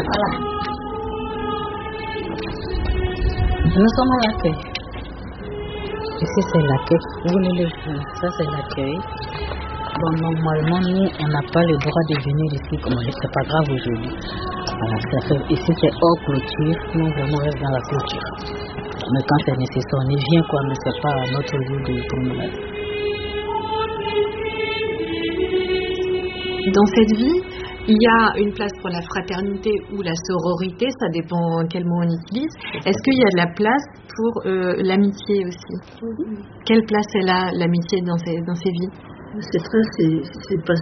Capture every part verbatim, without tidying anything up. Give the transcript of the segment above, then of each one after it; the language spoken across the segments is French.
Voilà. Nous sommes à l'accueil. Ici, c'est l'accueil. Vous voulez le voir. Ça, c'est l'accueil. Bon, normalement, nous, on n'a pas le droit de venir ici. Comme c'est pas grave aujourd'hui. Voilà, ça fait, ici, c'est hors clôture. Nous, vraiment, on reste dans la clôture. Mais quand c'est nécessaire, on y vient, quoi, mais c'est pas notre lieu de promenade. Dans cette vie, il y a une place pour la fraternité ou la sororité, ça dépend quel mot on utilise. Est-ce qu'il y a de la place pour euh, l'amitié aussi? Mm-hmm. Quelle place elle a, l'amitié, dans ces, dans ces vies? C'est très, c'est, c'est pas,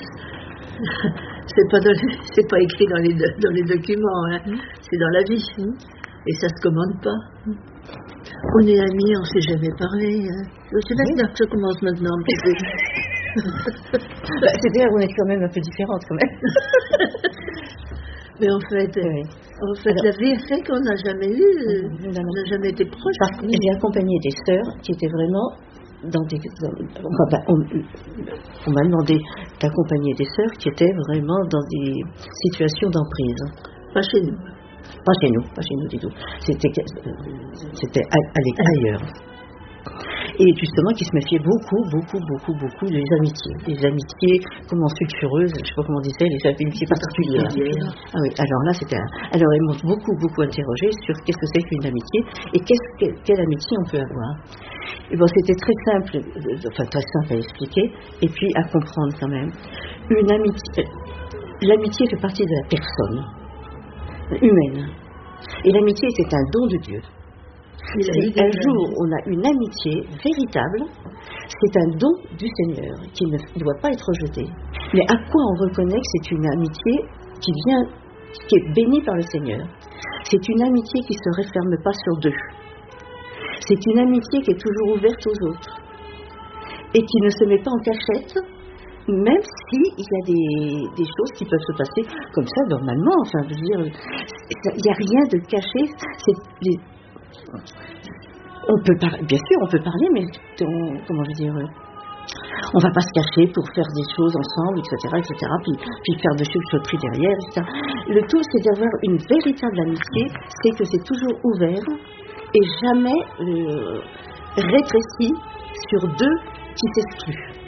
c'est pas, dans les, c'est pas écrit dans les, dans les documents, hein. Mm-hmm. C'est dans la vie, hein. Et ça se commande pas. Mm-hmm. On est amis, on s'est jamais parlé. Hein. C'est maintenant que ça commence maintenant un petit peu. Bah, c'est-à-dire qu'on est quand même un peu différentes quand même. Mais en fait, oui. en fait Alors, la vie a fait qu'on n'a jamais eu, on n'a jamais été proches. Parce que j'ai accompagné des sœurs qui étaient vraiment dans des... Dans, on, on, on m'a demandé d'accompagner des sœurs qui étaient vraiment dans des situations d'emprise. Pas chez nous. Pas chez nous, pas chez nous du tout. C'était, c'était à, à ailleurs. Et justement qui se méfiait beaucoup, beaucoup, beaucoup, beaucoup des amitiés. Des amitiés, comment sulfureuses, je ne sais pas comment on disait, les amitiés particulières. Ah oui, alors là, c'était un... Alors, elles m'ont beaucoup, beaucoup interrogé sur qu'est-ce que c'est qu'une amitié et qu'est-ce que, quelle amitié on peut avoir. Et bon, c'était très simple, enfin très simple à expliquer, et puis à comprendre quand même. Une amitié, l'amitié fait partie de la personne humaine. Et l'amitié, c'est un don de Dieu. Si un jour on a une amitié véritable, c'est un don du Seigneur qui ne doit pas être rejeté. Mais à quoi on reconnaît que c'est une amitié qui vient, qui est bénie par le Seigneur? C'est une amitié qui ne se referme pas sur deux. C'est une amitié qui est toujours ouverte aux autres et qui ne se met pas en cachette, même s'il y a des, des choses qui peuvent se passer comme ça normalement. Enfin, je veux dire, il n'y a rien de caché. C'est les, On peut par... Bien sûr, on peut parler, mais on... comment je veux dire, on va pas se cacher pour faire des choses ensemble, et cetera, et cetera, puis, puis faire de chuchoteries derrière, et cetera. Le tout, c'est d'avoir une véritable amitié, c'est que c'est toujours ouvert et jamais euh, rétréci sur deux qui s'excluent.